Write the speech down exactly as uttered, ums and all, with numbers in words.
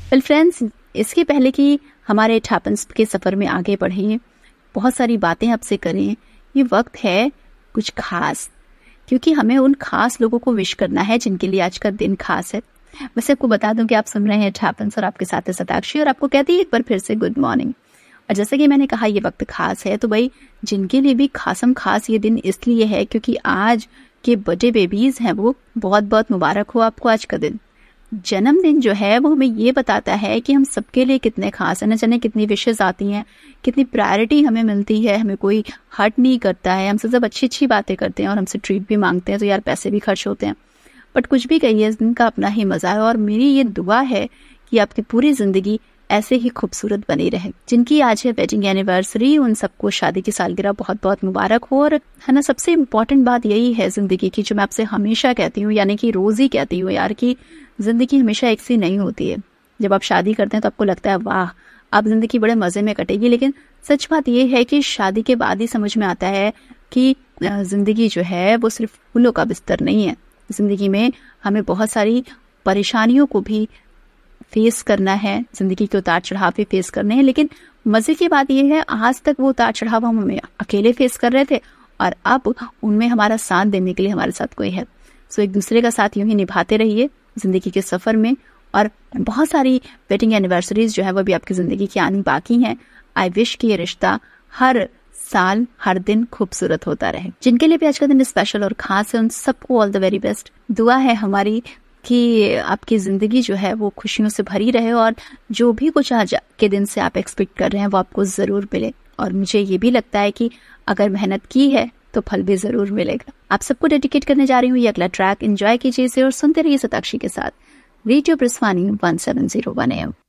Well friends, इसके पहले कि हमारे इट हैपेंस के सफ़र में आगे बढ़ें, बहुत सारी बातें आपसे करें, ये वक्त है कुछ खास, क्योंकि हमें उन खास लोगों को विश करना है जिनके लिए आज का दिन खास है। वैसे आपको बता दूं कि आप सुन रहे हैं इट हैपेंस और आपके साथ है सताक्षी, और आपको कहती है एक बार फिर से गुड मॉर्निंग। और जैसे कि मैंने कहा ये वक्त खास है, तो भाई जिनके लिए भी खासम खास ये दिन इसलिए है क्योंकि आज के बर्थडे बेबीज हैं, वो बहुत बहुत मुबारक हो आपको आज का दिन। जन्मदिन जो है वो हमें ये बताता है कि हम सबके लिए कितने खास हैं, न जाने कितनी विशेष आती हैं, कितनी प्रायोरिटी हमें मिलती है, हमें कोई हर्ट नहीं करता है, हमसे सब अच्छी अच्छी बातें करते हैं और हमसे ट्रीट भी मांगते हैं, तो यार पैसे भी खर्च होते हैं। बट कुछ भी कहिए, इस दिन का अपना ही मजा है, और मेरी ये दुआ है कि आपकी पूरी जिंदगी ऐसे ही खूबसूरत बनी रहे। जिनकी आज है वेडिंग एनिवर्सरी, उन सबको शादी की सालगिरह बहुत बहुत मुबारक हो। और है ना, सबसे इम्पोर्टेंट बात यही है जिंदगी की, जो मैं आपसे हमेशा कहती हूँ, यानी कि रोज ही कहती हूँ यार, कि जिंदगी हमेशा एक सी नहीं होती है। जब आप शादी करते हैं तो आपको लगता है वाह अब जिंदगी बड़े मजे में कटेगी, लेकिन सच बात यह है कि शादी के बाद ही समझ में आता है कि जिंदगी जो है वो सिर्फ फूलों का बिस्तर नहीं है। जिंदगी में हमें बहुत सारी परेशानियों को भी फेस करना है, जिंदगी के उतार चढ़ाव भी फेस करने हैं। लेकिन मजे की बात यह है, आज तक वो उतार चढ़ाव हम हमें अकेले फेस कर रहे थे, और अब उनमें हमारा साथ देने के लिए हमारे साथ कोई है। सो एक दूसरे का साथ यूं ही निभाते रहिए जिंदगी के सफर में, और बहुत सारी वेडिंग एनिवर्सरीज जो है वो भी आपकी जिंदगी की आनी बाकी हैं। आई विश कि ये रिश्ता हर साल हर दिन खूबसूरत होता रहे। जिनके लिए भी आज का दिन स्पेशल और खास है, उन सबको ऑल द वेरी बेस्ट। दुआ है हमारी कि आपकी जिंदगी जो है वो खुशियों से भरी रहे, और जो भी कुछ आज के दिन से आप एक्सपेक्ट कर रहे हैं वो आपको जरूर मिले। और मुझे ये भी लगता है कि अगर मेहनत की है तो फल भी जरूर मिलेगा। आप सबको डेडिकेट करने जा रही हूँ ये अगला ट्रैक। एंजॉय कीजिए इसे और सुनते रहिए सताक्षी के साथ radio ब्रिस्वानी one seven zero one M.